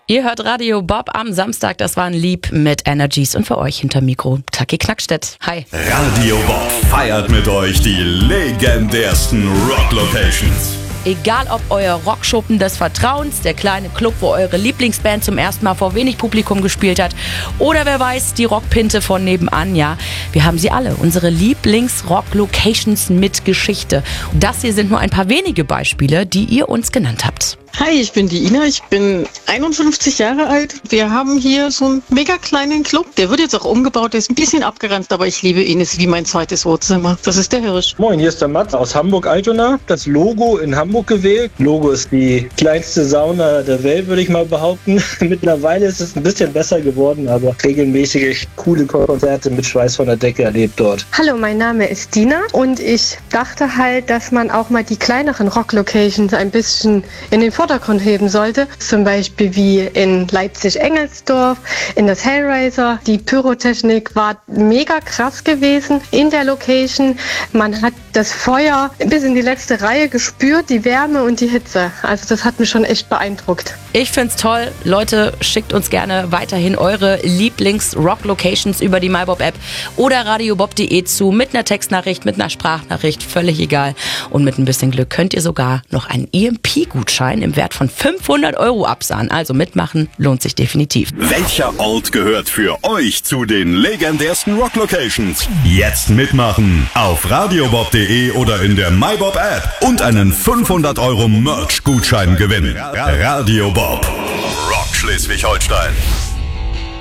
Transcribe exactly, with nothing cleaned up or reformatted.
Ihr hört Radio Bob am Samstag, das waren Lieb mit Energies und für euch hinter Mikro Taki Knackstedt. Hi. Radio Bob feiert mit euch die legendärsten Rock-Locations. Egal ob euer Rockschuppen des Vertrauens, der kleine Club, wo eure Lieblingsband zum ersten Mal vor wenig Publikum gespielt hat oder wer weiß, die Rockpinte von nebenan, ja. Wir haben sie alle, unsere Lieblings-Rock-Locations mit Geschichte. Das hier sind nur ein paar wenige Beispiele, die ihr uns genannt habt. Hi, ich bin die Ina, ich bin einundfünfzig Jahre alt. Wir haben hier so einen mega kleinen Club, der wird jetzt auch umgebaut, der ist ein bisschen abgeranzt, aber ich liebe ihn, ist wie mein zweites Wohnzimmer. Das ist der Hirsch. Moin, hier ist der Mats aus Hamburg-Altona. Das Logo in Hamburg gewählt. Logo ist die kleinste Sauna der Welt, würde ich mal behaupten. Mittlerweile ist es ein bisschen besser geworden, aber regelmäßig coole Konzerte mit Schweiß von der Decke erlebt dort. Hallo, mein Name ist Dina und ich dachte halt, dass man auch mal die kleineren Rock-Locations ein bisschen in den Vordergrund heben sollte. Zum Beispiel wie in Leipzig-Engelsdorf, in das Hellraiser. Die Pyrotechnik war mega krass gewesen in der Location. Man hat das Feuer bis in die letzte Reihe gespürt, die Wärme und die Hitze. Also das hat mich schon echt beeindruckt. Ich find's toll. Leute, schickt uns gerne weiterhin eure Lieblings-Rock-Locations über die MyBob-App oder radiobob punkt de zu mit einer Textnachricht, mit einer Sprachnachricht, völlig egal. Und mit ein bisschen Glück könnt ihr sogar noch einen E M P-Gutschein im Wert von fünfhundert Euro absahen. Also mitmachen lohnt sich definitiv. Welcher Ort gehört für euch zu den legendärsten Rock-Locations? Jetzt mitmachen auf radiobob punkt de oder in der MyBob-App und einen fünfhundert Euro Merch-Gutschein gewinnen. Radio Bob, Rock Schleswig-Holstein.